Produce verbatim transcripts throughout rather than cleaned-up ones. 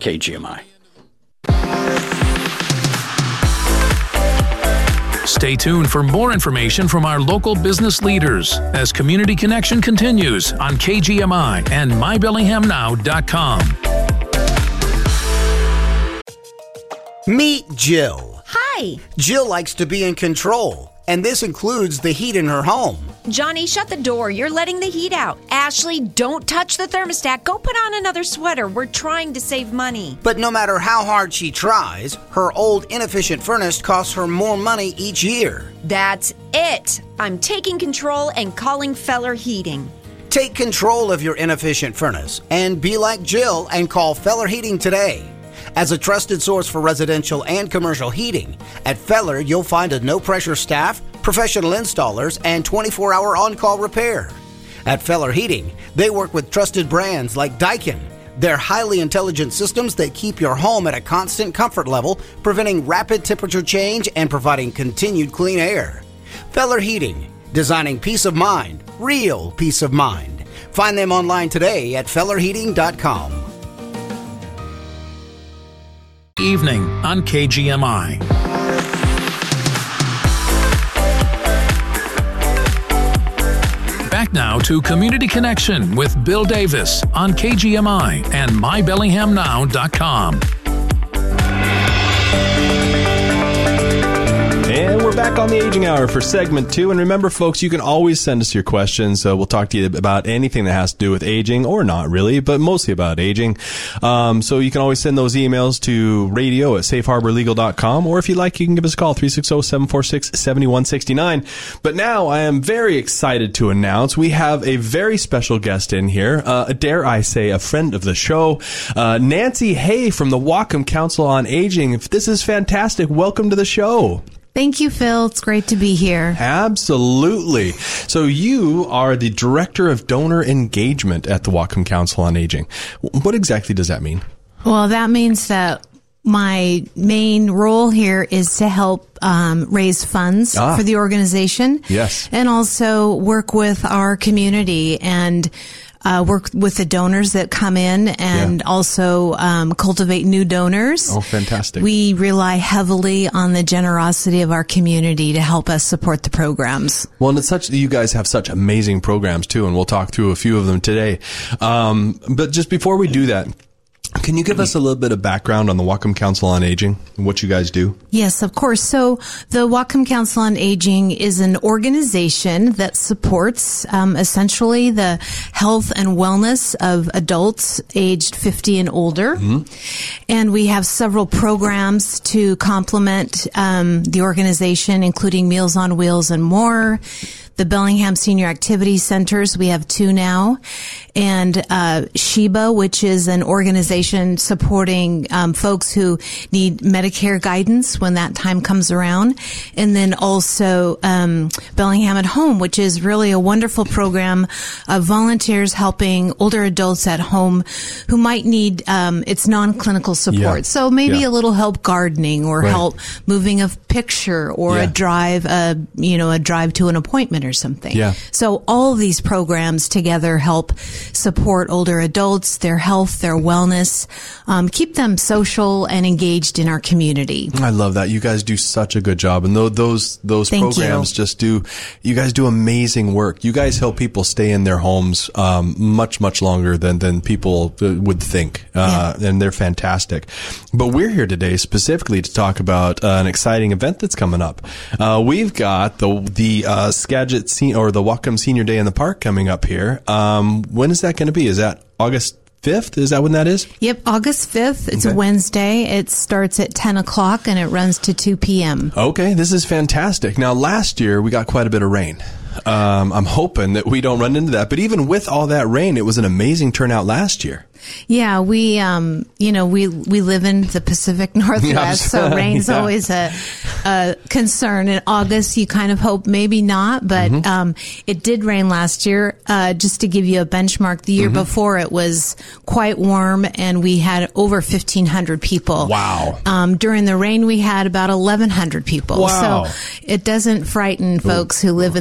K G M I. Stay tuned for more information from our local business leaders as Community Connection continues on K G M I and my bellingham now dot com. Meet Jill. Hi. Jill likes to be in control, and this includes the heat in her home. Johnny, shut the door. You're letting the heat out. Ashley, don't touch the thermostat. Go put on another sweater. We're trying to save money. But no matter how hard she tries, her old inefficient furnace costs her more money each year. That's it. I'm taking control and calling Feller Heating. Take control of your inefficient furnace and be like Jill and call Feller Heating today. As a trusted source for residential and commercial heating, at Feller you'll find a no-pressure staff, professional installers, and twenty-four hour on-call repair. At Feller Heating, they work with trusted brands like Daikin. They're highly intelligent systems that keep your home at a constant comfort level, preventing rapid temperature change and providing continued clean air. Feller Heating, designing peace of mind, real peace of mind. Find them online today at feller heating dot com. Evening on K G M I. Back now to Community Connection with Bill Davis on K G M I and my bellingham now dot com. And we're back on the Aging Hour for segment two. And remember, folks, you can always send us your questions. Uh, we'll talk to you about anything that has to do with aging, or not really, but mostly about aging. Um, so you can always send those emails to radio at safe harbor legal dot com, or if you like, you can give us a call, three six zero, seven four six, seven one six nine. But now I am very excited to announce we have a very special guest in here, uh, dare I say, a friend of the show, uh, Nancy Hay from the Whatcom Council on Aging. This is fantastic. Welcome to the show. Thank you, Phil. It's great to be here. Absolutely. So you are the Director of Donor Engagement at the Whatcom Council on Aging. What exactly does that mean? Well, that means that my main role here is to help um, raise funds ah. for the organization. Yes. And also work with our community and Uh, work with the donors that come in and yeah. also um, cultivate new donors. Oh, fantastic. We rely heavily on the generosity of our community to help us support the programs. Well, and it's such, you guys have such amazing programs too, and we'll talk through a few of them today. Um, but just before we do that, can you give us a little bit of background on the Whatcom Council on Aging and what you guys do? Yes, of course. So the Whatcom Council on Aging is an organization that supports um, essentially the health and wellness of adults aged fifty and older. Mm-hmm. And we have several programs to complement um, the organization, including Meals on Wheels and more. The Bellingham Senior Activity Centers, we have two now, and uh SHEBA, which is an organization supporting um, folks who need Medicare guidance when that time comes around, and then also um Bellingham at Home, which is really a wonderful program of volunteers helping older adults at home who might need um its non-clinical support. Yeah. So maybe yeah. a little help gardening or right. help moving a picture or yeah. a drive, uh, you know, a drive to an appointment or something. Yeah. So all of these programs together help support older adults, their health, their wellness, um, keep them social and engaged in our community. I love that. You guys do such a good job. And th- those those Thank programs you. just do, you guys do amazing work. You guys help people stay in their homes um, much, much longer than, than people would think. Uh, yeah. And they're fantastic. But we're here today specifically to talk about uh, an exciting event that's coming up. Uh, we've got the, the uh, Skagit Se- or the Whatcom Senior Day in the Park coming up here. Um, when is that going to be? Is that August fifth? Is that when that is? Yep, August fifth. It's okay. a Wednesday. It starts at ten o'clock and it runs to two p.m. Okay, this is fantastic. Now, last year we got quite a bit of rain. Um, I'm hoping that we don't run into that. But even with all that rain, it was an amazing turnout last year. Yeah, we, um, you know, we, we live in the Pacific Northwest, so rain's yeah. always a, a concern. In August, you kind of hope maybe not, but, mm-hmm. um, it did rain last year. Uh, just to give you a benchmark, the year mm-hmm. before it was quite warm and we had over fifteen hundred people. Wow. Um, during the rain, we had about eleven hundred people. Wow. So it doesn't frighten folks who live in this community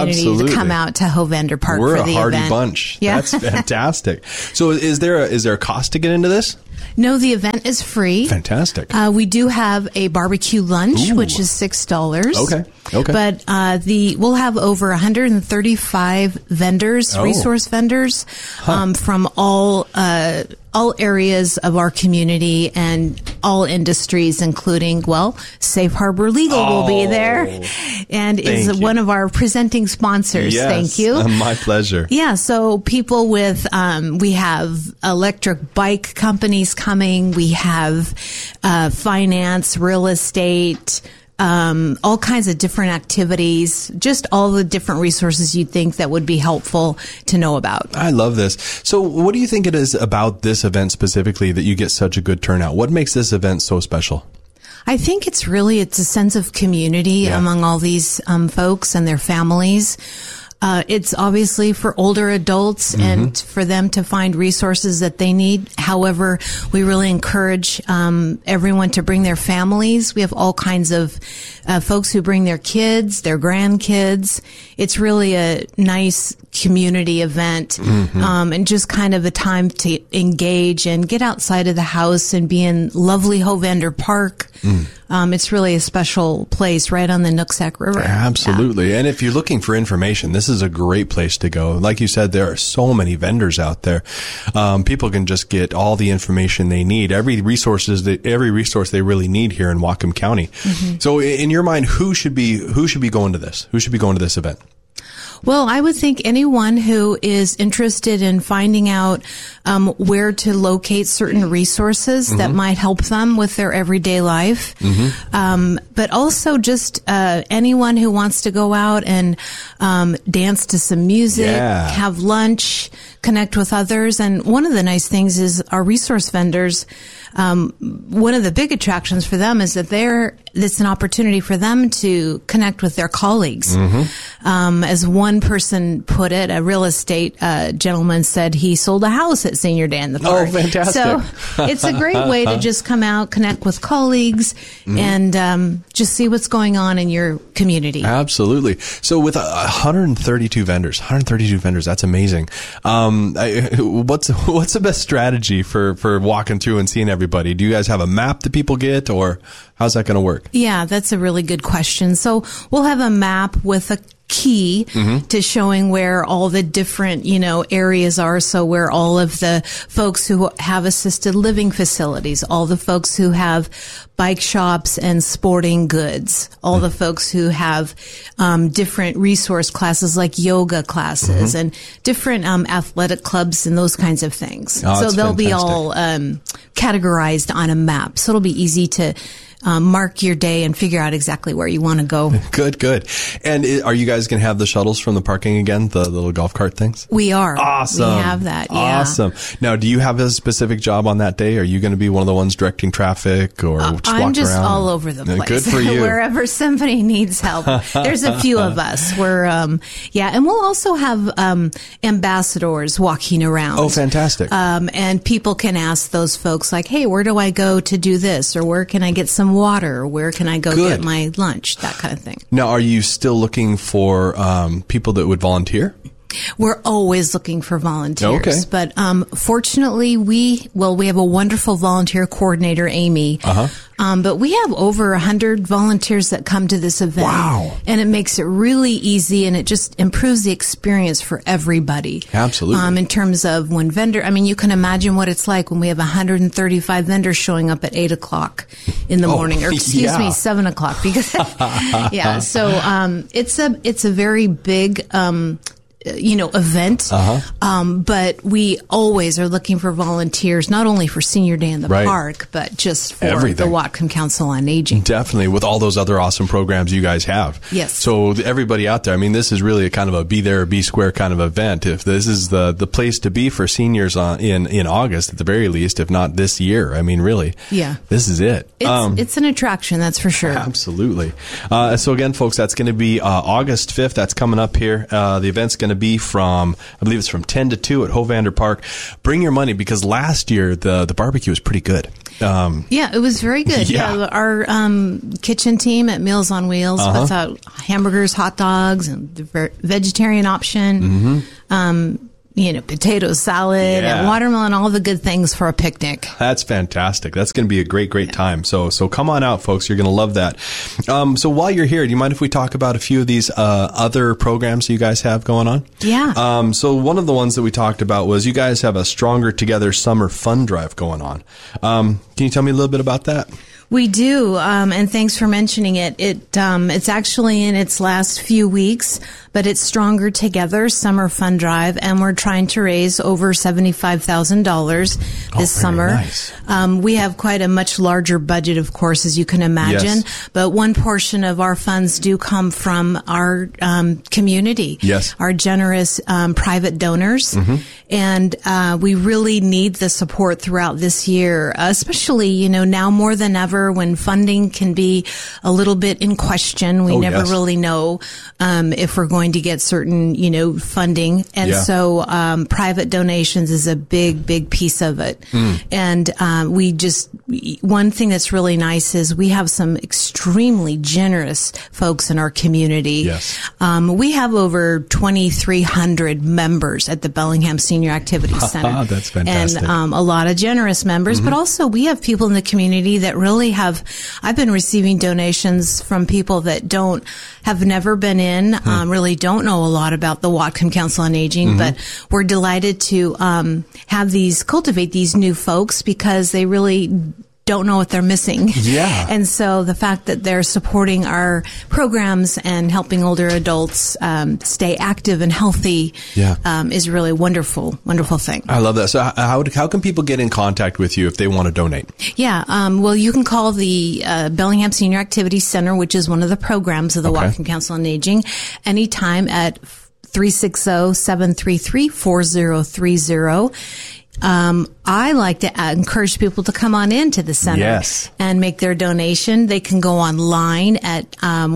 community Absolutely. to come out to Hovender Park We're for a the hardy event. bunch. Yeah. That's fantastic. So is there a, is there a cost to get into this? No, the event is free. Fantastic. Uh, we do have a barbecue lunch, Ooh. which is six dollars. Okay. Okay. But uh, the we'll have over one hundred thirty-five vendors, Oh. resource vendors, um, from all uh, all areas of our community and all industries, including, well, Safe Harbor Legal will be there, and is Thank you. one of our presenting sponsors. Yes, Thank you. uh, my pleasure. Yeah, so people with, um, we have electric bike companies coming. We have uh, finance, real estate, um, all kinds of different activities, just all the different resources you'd think that would be helpful to know about. I love this. So what do you think it is about this event specifically that you get such a good turnout? What makes this event so special? I think it's really, it's a sense of community Yeah. among all these um, folks and their families. Uh, it's obviously for older adults Mm-hmm. and for them to find resources that they need. However, we really encourage um, everyone to bring their families. We have all kinds of uh, folks who bring their kids, their grandkids. It's really a nice community event, Mm-hmm. um, and just kind of a time to engage and get outside of the house and be in lovely Hovender Park. Mm. Um, it's really a special place right on the Nooksack River. Absolutely. And if you're looking for information, this is a great place to go. Like you said, there are so many vendors out there. Um, people can just get all the information they need, every resources that every resource they really need here in Whatcom County. Mm-hmm. So in your mind, who should be, who should be going to this? Who should be going to this event? Well, I would think anyone who is interested in finding out um, where to locate certain resources Mm-hmm. that might help them with their everyday life, Mm-hmm. um, but also just uh, anyone who wants to go out and um, dance to some music, Yeah. have lunch, connect with others. And one of the nice things is our resource vendors. Um, one of the big attractions for them is that they're, it's an opportunity for them to connect with their colleagues. Mm-hmm. Um, as one person put it, a real estate uh, gentleman said he sold a house at Senior Day in the Park. Oh, fantastic. So it's a great way to just come out, connect with colleagues, Mm-hmm. and um, just see what's going on in your community. Absolutely. So with uh, one hundred thirty-two vendors, one hundred thirty-two vendors, that's amazing. Um, I, what's what's the best strategy for, for walking through and seeing everybody? Do you guys have a map that people get, or how's that going to work? Yeah, that's a really good question. So we'll have a map with a key Mm-hmm. to showing where all the different, you know, areas are. So where all of the folks who have assisted living facilities, all the folks who have bike shops and sporting goods, all the folks who have um, different resource classes like yoga classes Mm-hmm. and different um, athletic clubs and those kinds of things. Oh, so that's they'll be fantastic. all um, categorized on a map. So it'll be easy to um, mark your day and figure out exactly where you want to go. Good, good. And i- are you guys going to have the shuttles from the parking again, the little golf cart things? We are. Awesome. We have that. Yeah. Awesome. Now, do you have a specific job on that day? Are you going to be one of the ones directing traffic or just I'm walk just around? all over the Uh, place. Good for you. Wherever somebody needs help. There's a few of us. We're, um, yeah. And we'll also have, um, ambassadors walking around. Oh, fantastic. Um, and people can ask those folks like, hey, where do I go to do this? Or where can I get some water? Or where can I go Good. get my lunch? That kind of thing. Now, are you still looking for um, people that would volunteer? We're always looking for volunteers. Okay. But um, fortunately, we, well, we have a wonderful volunteer coordinator, Amy. Uh-huh. Um, but we have over one hundred volunteers that come to this event. Wow. And it makes it really easy, and it just improves the experience for everybody. Absolutely. Um, in terms of when vendor, I mean, you can imagine what it's like when we have one hundred thirty-five vendors showing up at eight o'clock in the Oh, morning, or excuse yeah. me, seven o'clock, because, yeah. So, um, it's a, it's a very big, um, you know, event. Uh-huh. Um, but we always are looking for volunteers, not only for Senior Day in the Right. Park, but just for Everything. the Whatcom Council on Aging. Definitely, with all those other awesome programs you guys have. Yes. So th- everybody out there, I mean, this is really a kind of a be there or be square kind of event. If this is the, the place to be for seniors on, in, in August, at the very least, if not this year, I mean, really. Yeah. This is it. It's, Um, it's an attraction, that's for sure. Absolutely. Uh, so again, folks, that's going to be uh, August fifth. That's coming up here. Uh, the event's going to to be from, I believe it's from ten to two at Hovander Park. Bring your money, because last year the, the barbecue was pretty good. Um, yeah, it was very good. Yeah. Yeah, our um, kitchen team at Meals on Wheels Uh-huh. puts out hamburgers, hot dogs, and the ver- vegetarian option. Mm-hmm. Um, you know, potato salad Yeah. and watermelon, all the good things for a picnic. That's fantastic. That's going to be a great, great time. So, so come on out, folks. You're going to love that. Um, so while you're here, do you mind if we talk about a few of these uh, other programs that you guys have going on? Yeah. Um, so one of the ones that we talked about was you guys have a Stronger Together Summer Fun Drive going on. Um, can you tell me a little bit about that? We do, um, and thanks for mentioning it. It um, it's actually in its last few weeks, but it's Stronger Together Summer Fun Drive, and we're trying to raise over seventy-five thousand dollars this Oh, very summer. nice. Um, we have quite a much larger budget, of course, as you can imagine, Yes. but one portion of our funds do come from our um, community, Yes. our generous um, private donors, Mm-hmm. and uh, we really need the support throughout this year, especially, you know, now more than ever, when funding can be a little bit in question. We Oh, never yes. really know um, if we're going to get certain, you know, funding. And Yeah. so um, private donations is a big, big piece of it. Mm. And um, we just, one thing that's really nice is we have some extremely generous folks in our community. Yes. Um, we have over twenty-three hundred members at the Bellingham Senior Activities Center. That's fantastic. And um, a lot of generous members, Mm-hmm. but also we have people in the community that really have, I've been receiving donations from people that don't, have never been in, Hmm. um, really don't know a lot about the Whatcom Council on Aging, Mm-hmm. but we're delighted to um, have these, cultivate these new folks because they really don't know what they're missing. Yeah. And so the fact that they're supporting our programs and helping older adults um, stay active and healthy Yeah. um, is really a wonderful, wonderful thing. I love that. So h- how, how can people get in contact with you if they want to donate? Yeah, um, well, you can call the uh, Bellingham Senior Activities Center, which is one of the programs of the Okay. Whatcom Council on Aging, anytime at three six zero, seven three three, four zero three zero. Um, I like to uh, encourage people to come on into the center Yes. and make their donation. They can go online at um,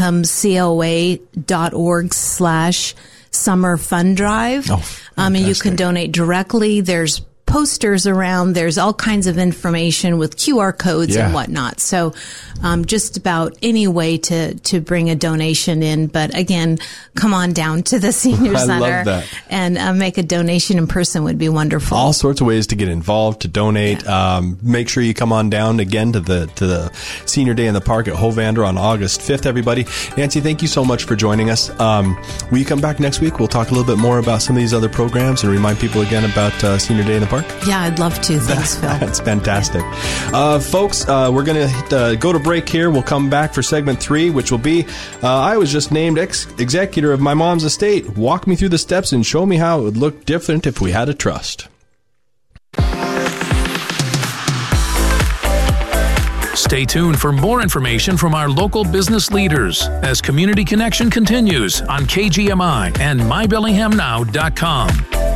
whatcomcoa.org slash summer fun drive. Oh, um, and you can fantastic. donate directly. There's posters around. There's all kinds of information with Q R codes Yeah. and whatnot. So um, just about any way to, to bring a donation in. But again, come on down to the senior I love center that. and uh, make a donation in person would be wonderful. All sorts of ways to get involved, to donate. Um, make sure you come on down again to the to the Senior Day in the Park at Hovander on August fifth, everybody. Nancy, thank you so much for joining us. Um, will you come back next week? We'll talk a little bit more about some of these other programs and remind people again about uh, Senior Day in the Park. Yeah, I'd love to. Thanks, Phil. That's fantastic. Uh, folks, uh, we're going to uh, go to break here. We'll come back for segment three, which will be, uh, I was just named ex- executor of my mom's estate. Walk me through the steps and show me how it would look different if we had a trust. Stay tuned for more information from our local business leaders as Community Connection continues on K G M I and my bellingham now dot com.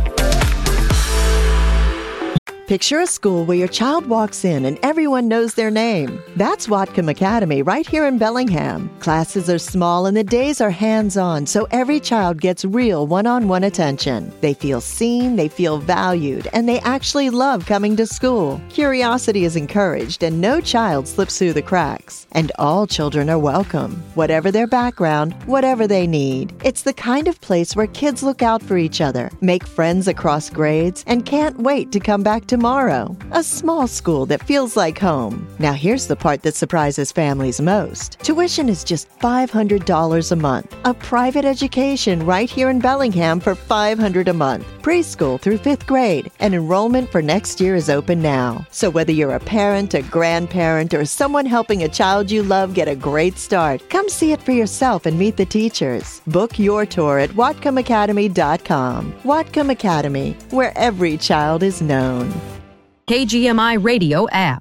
Picture a school where your child walks in and everyone knows their name. That's Whatcom Academy right here in Bellingham. Classes are small and the days are hands-on, so every child gets real one-on-one attention. They feel seen, they feel valued, and they actually love coming to school. Curiosity is encouraged and no child slips through the cracks. And all children are welcome, whatever their background, whatever they need. It's the kind of place where kids look out for each other, make friends across grades, and can't wait to come back to tomorrow. A small school that feels like home. Now here's the part that surprises families most. Tuition is just five hundred dollars a month. A private education right here in Bellingham for five hundred dollars a month. Preschool through fifth grade. And enrollment for next year is open now. So whether you're a parent, a grandparent, or someone helping a child you love get a great start, come see it for yourself and meet the teachers. Book your tour at whatcom academy dot com. Whatcom Academy, where every child is known. K G M I Radio app.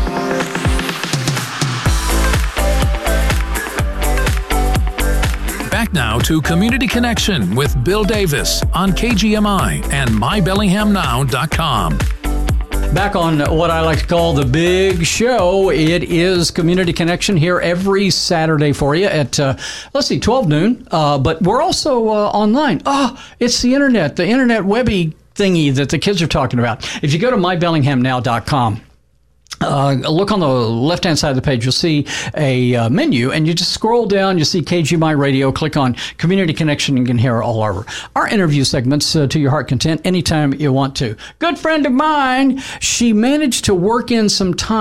Back now to Community Connection with Bill Davis on K G M I and my bellingham now dot com. Back on what I like to call the big show. It is Community Connection here every Saturday for you at, uh, let's see, twelve noon. Uh, but we're also uh, online. Oh, it's the internet, the internet webby thingy that the kids are talking about. If you go to my bellingham now dot com, Uh, look on the left-hand side of the page. You'll see a uh, menu, and you just scroll down. You see K G M I Radio. Click on Community Connection. You can hear all our, our interview segments uh, to your heart content anytime you want to. Good friend of mine, she managed to work in some time